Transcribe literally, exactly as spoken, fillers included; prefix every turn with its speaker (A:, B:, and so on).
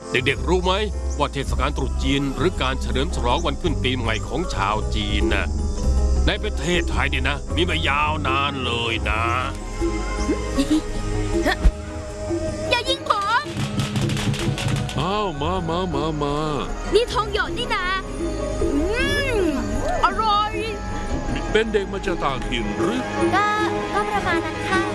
A: เด็กๆรู้ไหมว่าเทศกาลตรุษจีนหรือการเฉลิมฉลองวันขึ้นปีใหม่ของชาวจีนนะในประเทศไทยเนี่ยนะมีมายาวนานเลยนะ
B: อย่ายิงผม
C: อ้าวมามามามา
B: นี่ทองหยดนี่นะอืมอร่อย
C: เป็นเด็กมาจากต่างถิ่นหรือ
B: ก็ก็ประมาณนั้นค่ะ